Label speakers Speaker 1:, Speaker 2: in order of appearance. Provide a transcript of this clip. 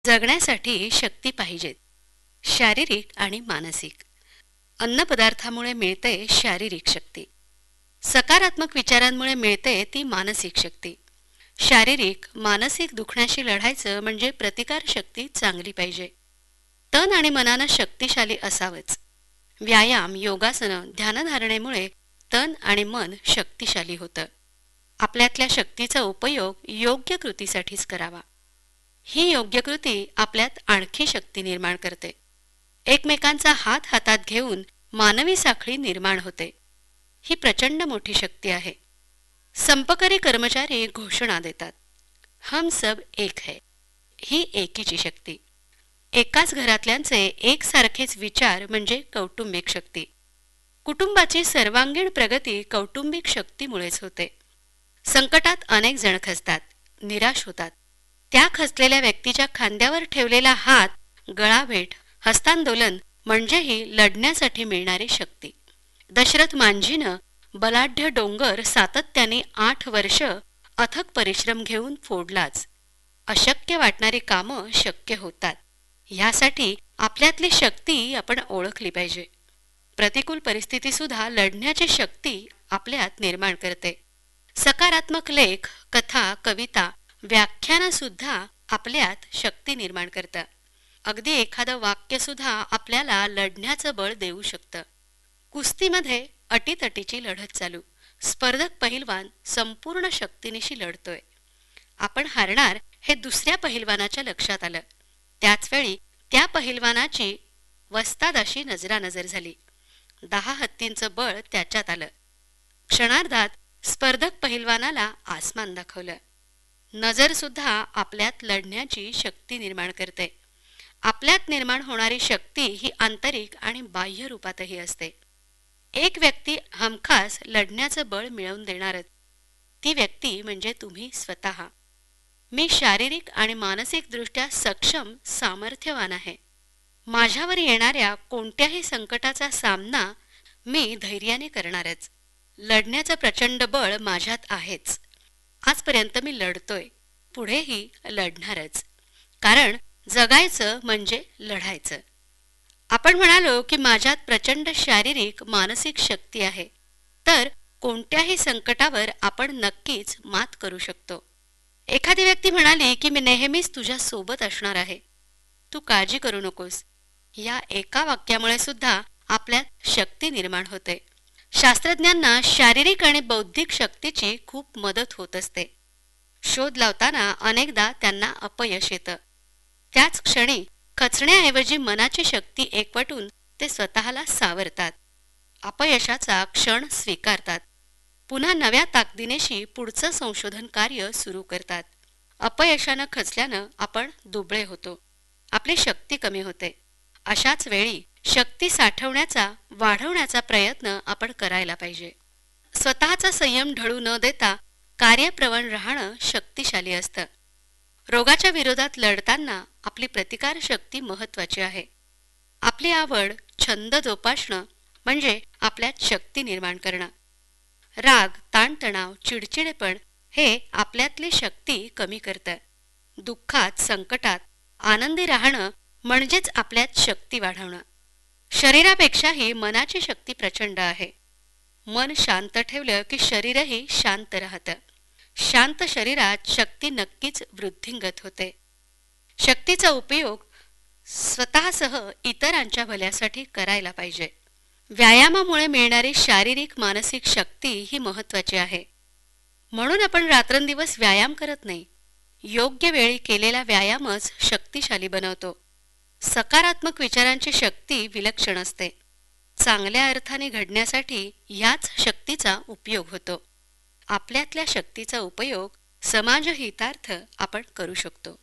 Speaker 1: जगण्यासाठी शक्ती पाहिजेत, शारीरिक आणि मानसिक. अन्नपदार्थामुळे मिळते शारीरिक शक्ती, सकारात्मक विचारांमुळे मिळते ती मानसिक शक्ती. शारीरिक मानसिक दुखण्याशी लढायचं म्हणजे प्रतिकार शक्ती चांगली पाहिजे. तन आणि मनानं शक्तिशाली असावंच. व्यायाम, योगासनं, ध्यानधारणेमुळे तन आणि मन शक्तिशाली होतं. आपल्यातल्या शक्तीचा उपयोग योग्य कृतीसाठीच करावा. ही योग्य कृती आपल्यात आणखी शक्ती निर्माण करते. एकमेकांचा हात हातात घेऊन मानवी साखळी निर्माण होते. ही प्रचंड मोठी शक्ती आहे. संपकरी कर्मचारी घोषणा देतात, हम सब एक है. ही एकीची शक्ती. एकाच घरातल्यांचे एकसारखेच विचार म्हणजे कौटुंबिक शक्ती. कुटुंबाची सर्वांगीण प्रगती कौटुंबिक शक्तीमुळेच होते. संकटात अनेक जण खचतात, निराश होतात. त्या खचलेल्या व्यक्तीच्या खांद्यावर ठेवलेला हात, गळाभेट, हस्तांदोलन म्हणजेही लढण्यासाठी मिळणारी शक्ती. दशरथ मांझीनं बलाढ्य डोंगर सातत्याने 8 वर्ष अथक परिश्रम घेऊन फोडलाच. अशक्य वाटणारी कामं शक्य होतात. ह्यासाठी आपल्यातली शक्ती आपण ओळखली पाहिजे. प्रतिकूल परिस्थिती सुद्धा लढण्याची शक्ती आपल्यात निर्माण करते. सकारात्मक लेख, कथा, कविता, व्याख्यानं सुद्धा आपल्यात शक्ती निर्माण करतात. अगदी एखादं वाक्य सुद्धा आपल्याला लढण्याचं बळ देऊ शकतं. कुस्तीमध्ये अटीतटीची लढत चालू. स्पर्धक पहिलवान संपूर्ण शक्तीनिशी लढतोय. आपण हारणार हे दुसऱ्या पहिलवानाच्या लक्षात आलं. त्याचवेळी त्या पहिलवानाची वस्तादाशी नजरानजर झाली. 10 हत्तींचं बळ त्याच्यात आलं. क्षणार्धात स्पर्धक पहिलवानाला आसमान दाखवलं. नजर सुद्धा आपल्यात लढण्याची शक्ती निर्माण करते. आपल्यात निर्माण होणारी शक्ती ही आंतरिक आणि बाह्य रूपातही असते. एक व्यक्ती हमखास लढण्याचं बळ मिळवून देणारच. ती व्यक्ती म्हणजे तुम्ही स्वतः. मी शारीरिक आणि मानसिक दृष्ट्या सक्षम, सामर्थ्यवान आहे. माझ्यावर येणाऱ्या कोणत्याही संकटाचा सामना मी धैर्याने करणारच. लढण्याचं प्रचंड बळ माझ्यात आहेच. आजपर्यंत मी लढतोय, पुढेही लढणारच. कारण जगायचं म्हणजे लढायचं. आपण म्हणालो की माझ्यात प्रचंड शारीरिक मानसिक शक्ती आहे, तर कोणत्याही संकटावर आपण नक्कीच मात करू शकतो. एखादी व्यक्ती म्हणाली की मी नेहमीच तुझ्या सोबत असणार आहे, तू काळजी करू नकोस. या एका वाक्यामुळे सुद्धा आपल्यात शक्ती निर्माण होते. शास्त्रज्ञांना शारीरिक आणि बौद्धिक शक्तीची खूप मदत होत असते. शोध लावताना अनेकदा त्यांना अपयश येतं. त्याच क्षणी खचण्याऐवजी मनाची शक्ती एकवटून ते स्वतःला सावरतात. अपयशाचा क्षण स्वीकारतात. पुन्हा नव्या ताकदीनेशी पुढचं संशोधन कार्य सुरू करतात. अपयशानं खचल्यानं आपण दुबळे होतो. आपली शक्ती कमी होते. अशाच वेळी शक्ती साठवण्याचा, वाढवण्याचा प्रयत्न आपण करायला पाहिजे. स्वतःचा संयम ढळू न देता कार्यप्रवण राहणं शक्तिशाली असतं. रोगाच्या विरोधात लढताना आपली प्रतिकार शक्ती महत्वाची आहे. आपली आवड, छंद जोपासणं म्हणजे आपल्यात शक्ती निर्माण करणं. राग, ताणतणाव, चिडचिडेपण हे आपल्यातली शक्ती कमी करतं. दुःखात, संकटात आनंदी राहणं म्हणजेच आपल्यात शक्ती वाढवणं. शरीरापेक्षाही मनाची शक्ती प्रचंड आहे. मन शांत ठेवलं की शरीरही शांत राहतं. शांत शरीरात शक्ती नक्कीच वृद्धिंगत होते. शक्तीचा उपयोग स्वतःसह इतरांच्या भल्यासाठी करायला पाहिजे. व्यायामामुळे मिळणारी शारीरिक मानसिक शक्ती ही महत्वाची आहे. म्हणून आपण रात्रंदिवस व्यायाम करत नाही. योग्य वेळी केलेला व्यायामच शक्तिशाली बनवतो. सकारात्मक विचारांची शक्ती विलक्षण असते. चांगल्या अर्थाने घडण्यासाठी ह्याच शक्तीचा उपयोग होतो. आपल्यातल्या शक्तीचा उपयोग समाजहितार्थ आपण करू शकतो.